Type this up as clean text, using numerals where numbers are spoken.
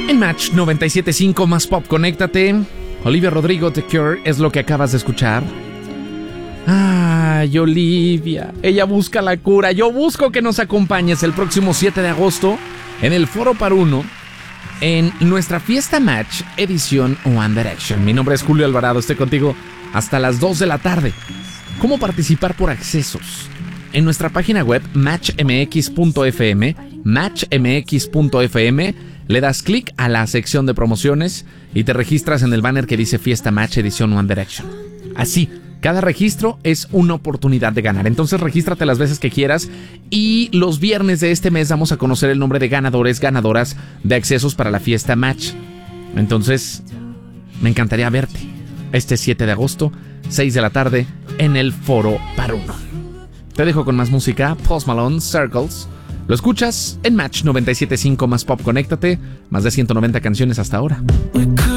En Match 97.5 más pop, conéctate. Olivia Rodrigo, The Cure, es lo que acabas de escuchar. Ay, Olivia, ella busca la cura. Yo busco que nos acompañes el próximo 7 de agosto en el Foro Par Uno, en nuestra fiesta Match edición One Direction. Mi nombre es Julio Alvarado, estoy contigo hasta las 2 de la tarde. ¿Cómo participar por accesos? En nuestra página web matchmx.fm, le das clic a la sección de promociones y te registras en el banner que dice Fiesta Match edición One Direction. Así, cada registro es una oportunidad de ganar. Entonces regístrate las veces que quieras y los viernes de este mes vamos a conocer el nombre de ganadores, ganadoras de accesos para la Fiesta Match. Entonces, me encantaría verte este 7 de agosto, 6 de la tarde, en el Foro Par Uno. Te dejo con más música. Post Malone, Circles. Lo escuchas en Match 97.5 más pop, conéctate. Más de 190 canciones hasta ahora.